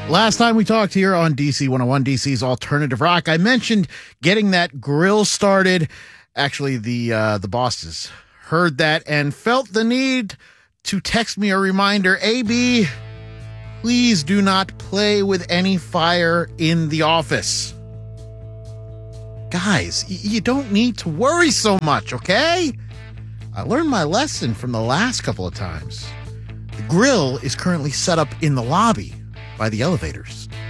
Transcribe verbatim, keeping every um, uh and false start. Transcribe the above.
Last time we talked here on D C one oh one, D C's Alternative Rock, I mentioned getting that grill started. Actually, the uh, the bosses heard that and felt the need to text me a reminder. A B, please do not play with any fire in the office. Guys, y- you don't need to worry so much, okay? I learned my lesson from the last couple of times. The grill is currently set up in the lobby by the elevators.